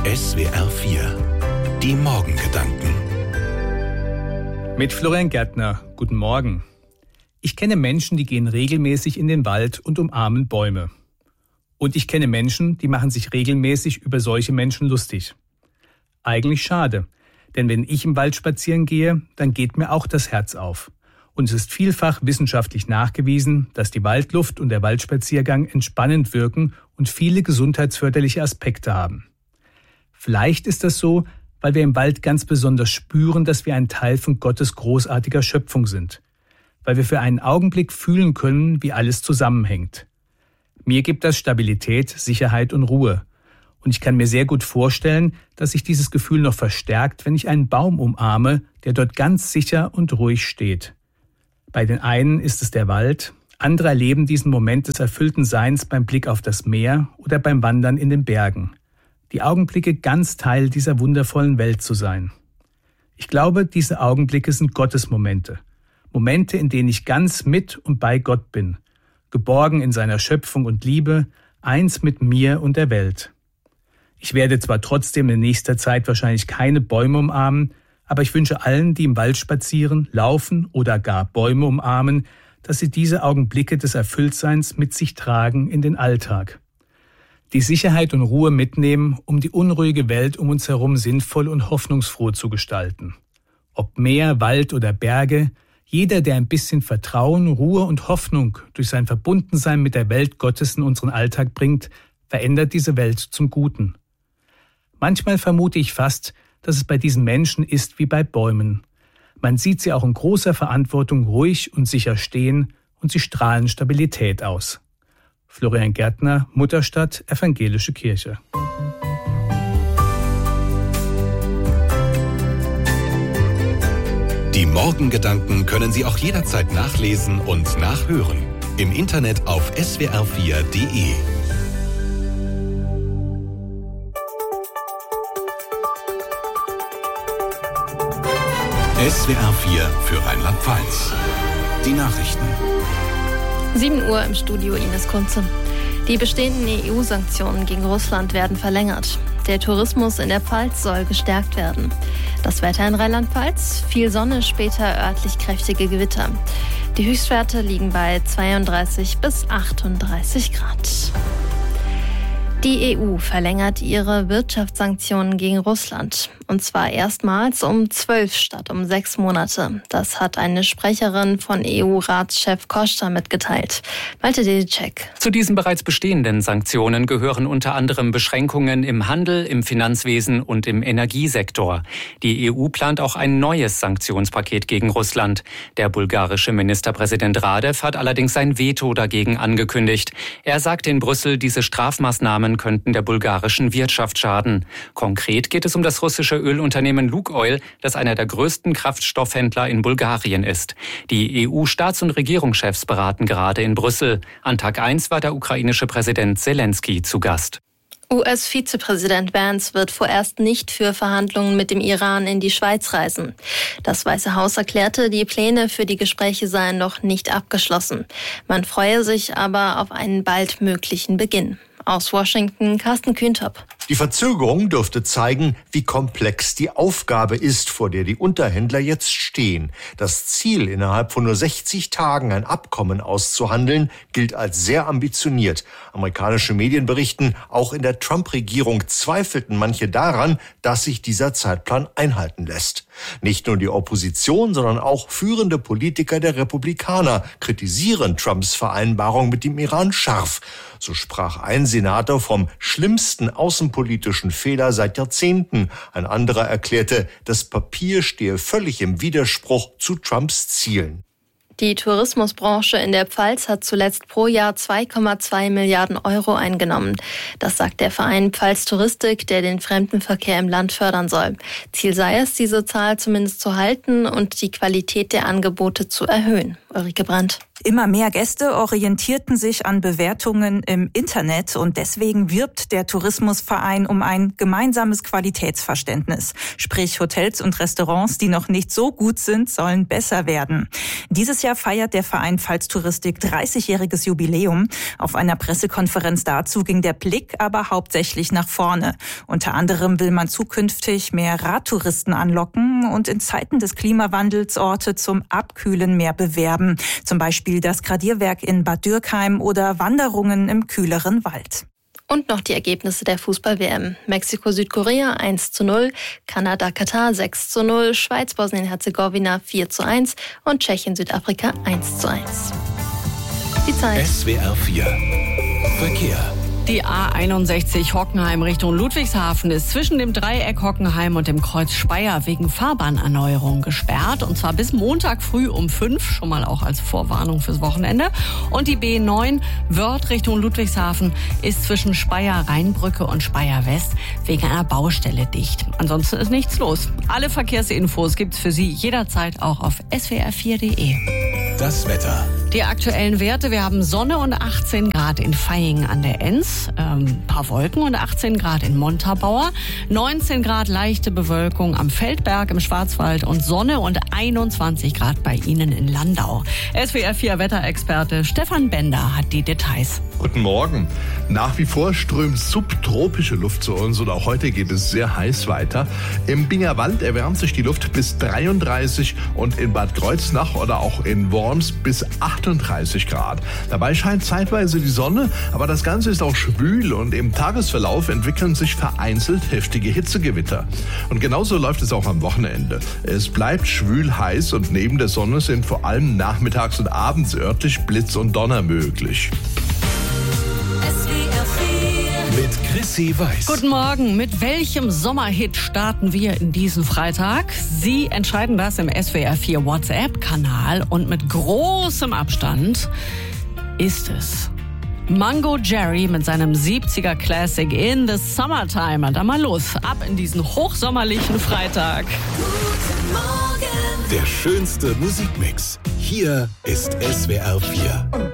SWR 4, die Morgengedanken. Mit Florian Gärtner, guten Morgen. Ich kenne Menschen, die gehen regelmäßig in den Wald und umarmen Bäume. Und ich kenne Menschen, die machen sich regelmäßig über solche Menschen lustig. Eigentlich schade, denn wenn ich im Wald spazieren gehe, dann geht mir auch das Herz auf. Und es ist vielfach wissenschaftlich nachgewiesen, dass die Waldluft und der Waldspaziergang entspannend wirken und viele gesundheitsförderliche Aspekte haben. Vielleicht ist das so, weil wir im Wald ganz besonders spüren, dass wir ein Teil von Gottes großartiger Schöpfung sind. Weil wir für einen Augenblick fühlen können, wie alles zusammenhängt. Mir gibt das Stabilität, Sicherheit und Ruhe. Und ich kann mir sehr gut vorstellen, dass sich dieses Gefühl noch verstärkt, wenn ich einen Baum umarme, der dort ganz sicher und ruhig steht. Bei den einen ist es der Wald, andere erleben diesen Moment des erfüllten Seins beim Blick auf das Meer oder beim Wandern in den Bergen. Die Augenblicke, ganz Teil dieser wundervollen Welt zu sein. Ich glaube, diese Augenblicke sind Gottesmomente. Momente, in denen ich ganz mit und bei Gott bin. Geborgen in seiner Schöpfung und Liebe, eins mit mir und der Welt. Ich werde zwar trotzdem in nächster Zeit wahrscheinlich keine Bäume umarmen, aber ich wünsche allen, die im Wald spazieren, laufen oder gar Bäume umarmen, dass sie diese Augenblicke des Erfülltseins mit sich tragen in den Alltag. Die Sicherheit und Ruhe mitnehmen, um die unruhige Welt um uns herum sinnvoll und hoffnungsfroh zu gestalten. Ob Meer, Wald oder Berge, jeder, der ein bisschen Vertrauen, Ruhe und Hoffnung durch sein Verbundensein mit der Welt Gottes in unseren Alltag bringt, verändert diese Welt zum Guten. Manchmal vermute ich fast, dass es bei diesen Menschen ist wie bei Bäumen. Man sieht sie auch in großer Verantwortung ruhig und sicher stehen und sie strahlen Stabilität aus. Florian Gärtner, Mutterstadt, Evangelische Kirche. Die Morgengedanken können Sie auch jederzeit nachlesen und nachhören. Im Internet auf swr4.de. SWR 4 für Rheinland-Pfalz. Die Nachrichten. 7 Uhr im Studio, Ines Kunze. Die bestehenden EU-Sanktionen gegen Russland werden verlängert. Der Tourismus in der Pfalz soll gestärkt werden. Das Wetter in Rheinland-Pfalz: viel Sonne, später örtlich kräftige Gewitter. Die Höchstwerte liegen bei 32 bis 38 Grad. Die EU verlängert ihre Wirtschaftssanktionen gegen Russland. Und zwar erstmals um 12 statt um 6 Monate. Das hat eine Sprecherin von EU-Ratschef Costa mitgeteilt. Malte Dedicek. Zu diesen bereits bestehenden Sanktionen gehören unter anderem Beschränkungen im Handel, im Finanzwesen und im Energiesektor. Die EU plant auch ein neues Sanktionspaket gegen Russland. Der bulgarische Ministerpräsident Radev hat allerdings sein Veto dagegen angekündigt. Er sagt in Brüssel, diese Strafmaßnahmen könnten der bulgarischen Wirtschaft schaden. Konkret geht es um das russische Ölunternehmen Lukoil, das einer der größten Kraftstoffhändler in Bulgarien ist. Die EU-Staats- und Regierungschefs beraten gerade in Brüssel. An Tag 1 war der ukrainische Präsident Zelensky zu Gast. US-Vizepräsident Vance wird vorerst nicht für Verhandlungen mit dem Iran in die Schweiz reisen. Das Weiße Haus erklärte, die Pläne für die Gespräche seien noch nicht abgeschlossen. Man freue sich aber auf einen bald möglichen Beginn. Aus Washington, Carsten Kühntop. Die Verzögerung dürfte zeigen, wie komplex die Aufgabe ist, vor der die Unterhändler jetzt stehen. Das Ziel, innerhalb von nur 60 Tagen ein Abkommen auszuhandeln, gilt als sehr ambitioniert. Amerikanische Medien berichten, auch in der Trump-Regierung zweifelten manche daran, dass sich dieser Zeitplan einhalten lässt. Nicht nur die Opposition, sondern auch führende Politiker der Republikaner kritisieren Trumps Vereinbarung mit dem Iran scharf. So sprach ein Senator vom schlimmsten außenpolitischen Fehler seit Jahrzehnten. Ein anderer erklärte, das Papier stehe völlig im Widerspruch zu Trumps Zielen. Die Tourismusbranche in der Pfalz hat zuletzt pro Jahr 2,2 Milliarden Euro eingenommen. Das sagt der Verein Pfalz Touristik, der den Fremdenverkehr im Land fördern soll. Ziel sei es, diese Zahl zumindest zu halten und die Qualität der Angebote zu erhöhen. Ulrike Brandt. Immer mehr Gäste orientierten sich an Bewertungen im Internet und deswegen wirbt der Tourismusverein um ein gemeinsames Qualitätsverständnis. Sprich, Hotels und Restaurants, die noch nicht so gut sind, sollen besser werden. Dieses Jahr feiert der Verein Pfalz-Touristik 30-jähriges Jubiläum. Auf einer Pressekonferenz dazu ging der Blick aber hauptsächlich nach vorne. Unter anderem will man zukünftig mehr Radtouristen anlocken und in Zeiten des Klimawandels Orte zum Abkühlen mehr bewerben. Zum Beispiel das Gradierwerk in Bad Dürkheim oder Wanderungen im kühleren Wald. Und noch die Ergebnisse der Fußball-WM. Mexiko-Südkorea 1:0, Kanada-Katar 6:0, Schweiz-Bosnien-Herzegowina 4:1 und Tschechien-Südafrika 1:1. Die Zeit. SWR 4 Verkehr. Die A61 Hockenheim Richtung Ludwigshafen ist zwischen dem Dreieck Hockenheim und dem Kreuz Speyer wegen Fahrbahnerneuerung gesperrt. Und zwar bis Montag früh um 5, schon mal auch als Vorwarnung fürs Wochenende. Und die B9 Wörth Richtung Ludwigshafen ist zwischen Speyer Rheinbrücke und Speyer West wegen einer Baustelle dicht. Ansonsten ist nichts los. Alle Verkehrsinfos gibt's für Sie jederzeit auch auf swr4.de. Das Wetter. Die aktuellen Werte, wir haben Sonne und 18 Grad in Vaihingen an der Enns, paar Wolken und 18 Grad in Montabaur, 19 Grad leichte Bewölkung am Feldberg im Schwarzwald und Sonne und 21 Grad bei Ihnen in Landau. SWR 4 Wetterexperte Stefan Bender hat die Details. Guten Morgen. Nach wie vor strömt subtropische Luft zu uns und auch heute geht es sehr heiß weiter. Im Bingerwald erwärmt sich die Luft bis 33 und in Bad Kreuznach oder auch in Worms bis 38 Grad. Dabei scheint zeitweise die Sonne, aber das Ganze ist auch schwül und im Tagesverlauf entwickeln sich vereinzelt heftige Hitzegewitter. Und genauso läuft es auch am Wochenende. Es bleibt schwül heiß und neben der Sonne sind vor allem nachmittags und abends örtlich Blitz und Donner möglich. Mit Chrissy Weiß. Guten Morgen. Mit welchem Sommerhit starten wir in diesen Freitag? Sie entscheiden das im SWR 4 WhatsApp-Kanal und mit großem Abstand ist es Mango Jerry mit seinem 70er Classic In the Summertime. Dann mal los, ab in diesen hochsommerlichen Freitag. Guten Morgen. Der schönste Musikmix. Hier ist SWR 4.